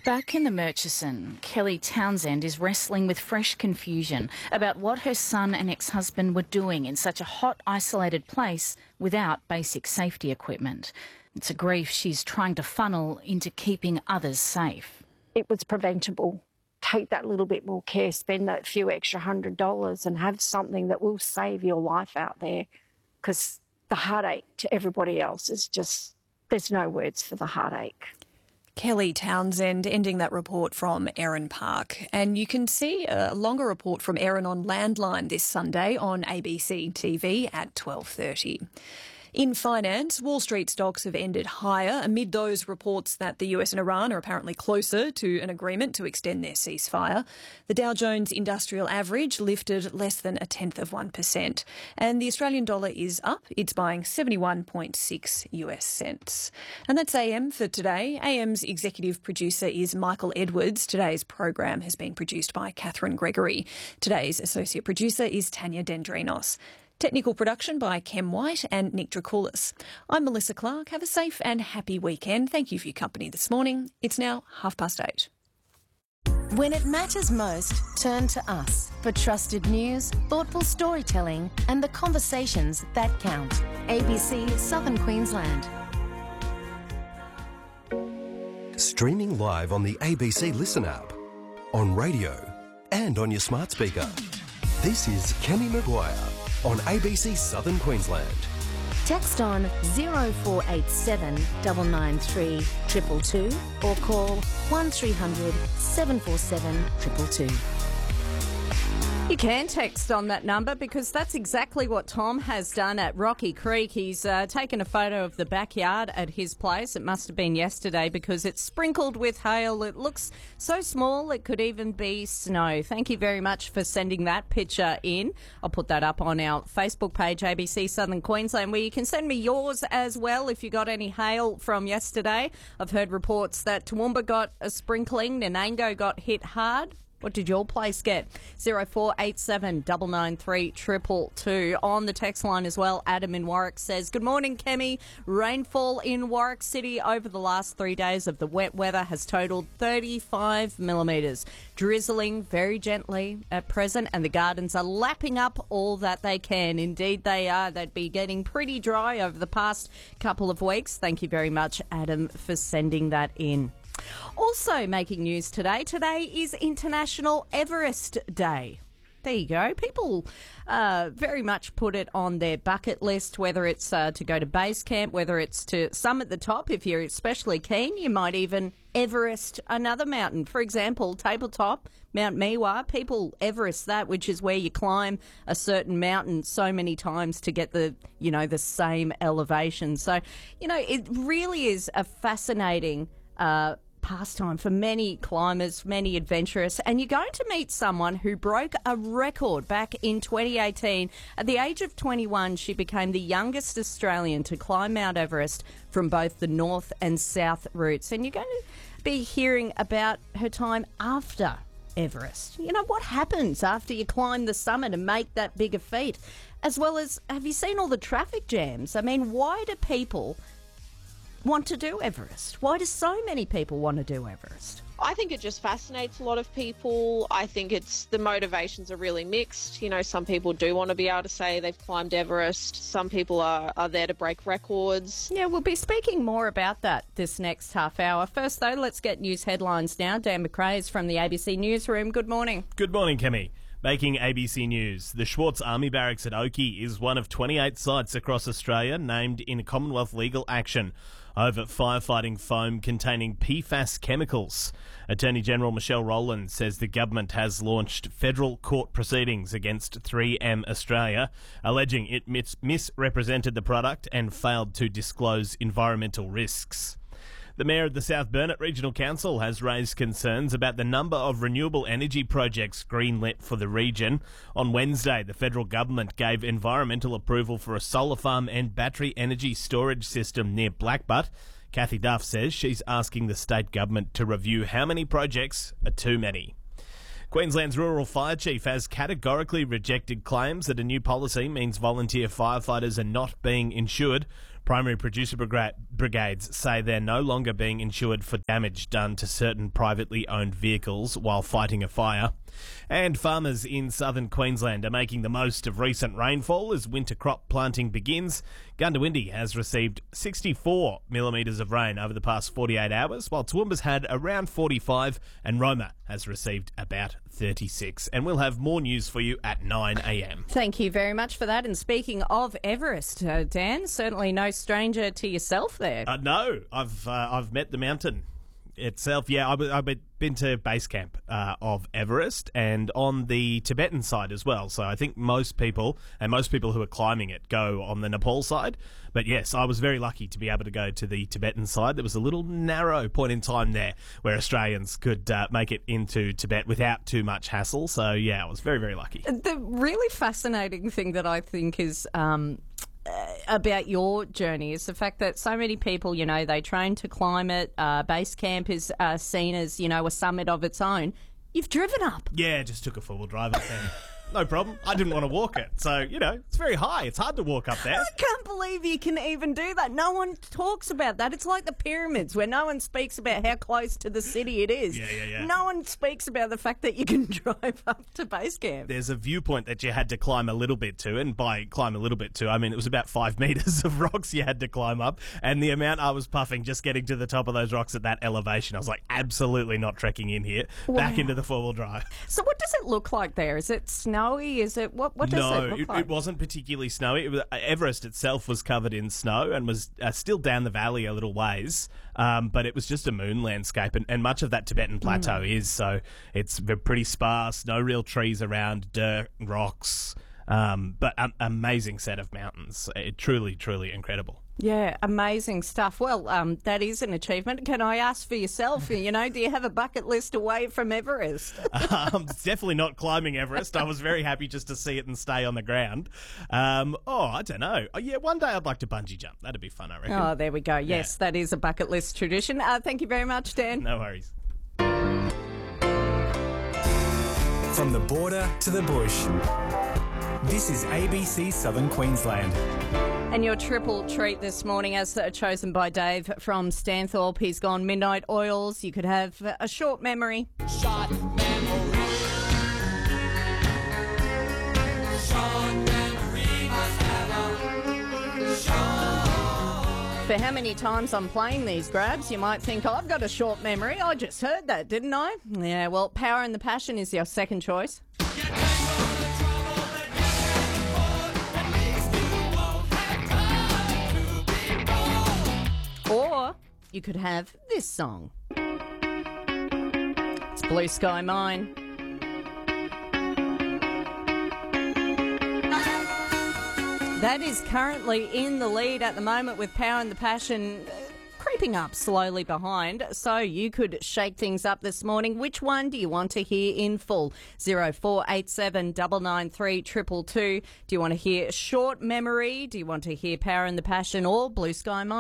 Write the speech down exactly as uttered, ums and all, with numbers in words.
Back in the Murchison, Kelly Townsend is wrestling with fresh confusion about what her son and ex-husband were doing in such a hot, isolated place without basic safety equipment. It's a grief she's trying to funnel into keeping others safe. It was preventable. Take that little bit more care, spend that few extra hundred dollars and have something that will save your life out there, because the heartache to everybody else is just, there's no words for the heartache. Kelly Townsend ending that report from Erin Park. And you can see a longer report from Erin on Landline this Sunday on A B C T V at twelve thirty. In finance, Wall Street stocks have ended higher amid those reports that the U S and Iran are apparently closer to an agreement to extend their ceasefire. The Dow Jones Industrial Average lifted less than a tenth of one percent. And the Australian dollar is up. It's buying seventy-one point six U S cents. And that's A M for today. A M's executive producer is Michael Edwards. Today's program has been produced by Catherine Gregory. Today's associate producer is Tanya Dendrinos. Technical production by Kem White and Nick Dracoulis. I'm Melissa Clark. Have a safe and happy weekend. Thank you for your company this morning. It's now half past eight. When it matters most, turn to us for trusted news, thoughtful storytelling and the conversations that count. A B C Southern Queensland. Streaming live on the A B C Listen app, on radio and on your smart speaker. This is Kenny Maguire on A B C Southern Queensland. Text on zero four eight seven nine nine three two two two or call one three hundred seven four seven two two two. You can text on that number because that's exactly what Tom has done at Rocky Creek. He's uh, taken a photo of the backyard at his place. It must have been yesterday because it's sprinkled with hail. It looks so small it could even be snow. Thank you very much for sending that picture in. I'll put that up on our Facebook page, A B C Southern Queensland, where you can send me yours as well if you got any hail from yesterday. I've heard reports that Toowoomba got a sprinkling, Nanango got hit hard. What did your place get? zero four eight seven nine nine three two two two. On the text line as well, Adam in Warwick says, good morning, Kemi. Rainfall in Warwick City over the last three days of the wet weather has totalled thirty-five millimetres. Drizzling very gently at present, and the gardens are lapping up all that they can. Indeed, they are. They'd be getting pretty dry over the past couple of weeks. Thank you very much, Adam, for sending that in. Also making news today, today is International Everest Day. There you go. People uh, very much put it on their bucket list, whether it's uh, to go to base camp, whether it's to summit the top. If you're especially keen, you might even Everest another mountain. For example, tabletop, Mount Miwa. People Everest that, which is where you climb a certain mountain so many times to get the, you know, the same elevation. So, you know, it really is a fascinating uh pastime for many climbers, many adventurers, and you're going to meet someone who broke a record back in twenty eighteen. At the age of twenty-one, she became the youngest Australian to climb Mount Everest from both the north and south routes. And you're going to be hearing about her time after Everest. You know, what happens after you climb the summit and make that bigger feat? As well as, have you seen all the traffic jams? I mean, why do people want to do Everest? Why do so many people want to do Everest? I think it just fascinates a lot of people. I think it's the motivations are really mixed. You know, some people do want to be able to say they've climbed Everest. Some people are, are there to break records. Yeah, we'll be speaking more about that this next half hour. First, though, let's get news headlines now. Dan McRae is from the A B C Newsroom. Good morning. Good morning, Kemi. Making A B C News, the Schwartz Army Barracks at Oakey is one of twenty-eight sites across Australia named in Commonwealth legal action over firefighting foam containing P FAS chemicals. Attorney General Michelle Rowland says the government has launched federal court proceedings against three M Australia, alleging it mis- misrepresented the product and failed to disclose environmental risks. The Mayor of the South Burnett Regional Council has raised concerns about the number of renewable energy projects greenlit for the region. On Wednesday, the federal government gave environmental approval for a solar farm and battery energy storage system near Blackbutt. Cathy Duff says she's asking the state government to review how many projects are too many. Queensland's Rural Fire Chief has categorically rejected claims that a new policy means volunteer firefighters are not being insured. Primary producer briga- brigades say they're no longer being insured for damage done to certain privately owned vehicles while fighting a fire. And farmers in southern Queensland are making the most of recent rainfall as winter crop planting begins. Goondiwindi has received sixty-four millimetres of rain over the past forty-eight hours, while Toowoomba's had around forty-five and Roma has received about thirty-six. And we'll have more news for you at nine a.m. Thank you very much for that. And speaking of Everest, uh, Dan, certainly no stranger to yourself there. Uh, no, I've uh, I've met the mountain itself. Yeah, I've, I've been to base camp uh, of Everest and on the Tibetan side as well. So I think most people, and most people who are climbing it, go on the Nepal side. But yes, I was very lucky to be able to go to the Tibetan side. There was a little narrow point in time there where Australians could uh, make it into Tibet without too much hassle. So yeah, I was very, very lucky. The really fascinating thing that I think is Um Uh, about your journey is the fact that so many people, you know, they train to climb it. Uh, base camp is uh, seen as, you know, a summit of its own. You've driven up. Yeah, just took a four-wheel drive up there. No problem. I didn't want to walk it. So, you know, it's very high. It's hard to walk up there. I can't believe you can even do that. No one talks about that. It's like the pyramids where no one speaks about how close to the city it is. Yeah, yeah, yeah. No one speaks about the fact that you can drive up to base camp. There's a viewpoint that you had to climb a little bit to, and by climb a little bit to, I mean it was about five metres of rocks you had to climb up, and the amount I was puffing just getting to the top of those rocks at that elevation, I was like, absolutely not trekking in here. Wow. Back into the four-wheel drive. So what does it look like there? Is it snowy? Is it... What, what does no, it look it, like? it wasn't particularly snowy. It was, Everest itself was covered in snow and was uh, still down the valley a little ways, um, but it was just a moon landscape, and, and much of that Tibetan plateau mm. is, so it's pretty sparse, no real trees around, dirt, rocks, um, but an amazing set of mountains. It, truly, truly incredible. Yeah, amazing stuff. Well, um, that is an achievement. Can I ask for yourself, you know, do you have a bucket list away from Everest? um, it's definitely not climbing Everest. I was very happy just to see it and stay on the ground. Um, oh, I don't know. Oh, yeah, one day I'd like to bungee jump. That'd be fun, I reckon. Oh, there we go. Yes, yeah. That is a bucket list tradition. Uh, thank you very much, Dan. No worries. From the border to the bush, this is A B C Southern Queensland. And your triple treat this morning, as chosen by Dave from Stanthorpe. He's gone Midnight Oils. You could have a short memory. Short memory. Short memory must have a short. For how many times I'm playing these grabs, you might think, oh, I've got a short memory. I just heard that, didn't I? Yeah, well, Power and the Passion is your second choice. Or you could have this song. It's Blue Sky Mine. That is currently in the lead at the moment with Power and the Passion uh, creeping up slowly behind. So you could shake things up this morning. Which one do you want to hear in full? zero four eight seven nine nine three two two two. Do you want to hear Short Memory? Do you want to hear Power and the Passion or Blue Sky Mine?